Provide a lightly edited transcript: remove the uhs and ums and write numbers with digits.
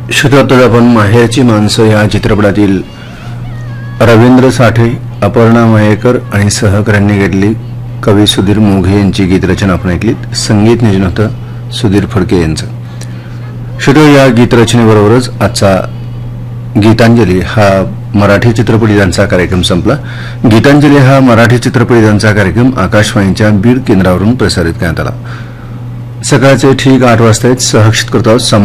श्रोत्यात आपण माहेरची माणसं या चित्रपटातील रवींद्र साठे, अपर्णा मयेकर आणि सहकाऱ्यांनी घेतली कवी सुधीर मोघे यांची गीतरचना आपण ऐकलीत. संगीत नियोजन होतं सुधीर फडके यांचं. श्रोत्या, या गीतरचनेबरोबरच आजचा गीतांजली हा मराठी चित्रपटगीतांचा कार्यक्रम संपला. गीतांजली हा मराठी चित्रपटगीतांचा कार्यक्रम आकाशवाणीच्या बीड केंद्रावरून प्रसारित करण्यात आला. सकाळचे ठीक 8 वाजता सहक्षित करतो.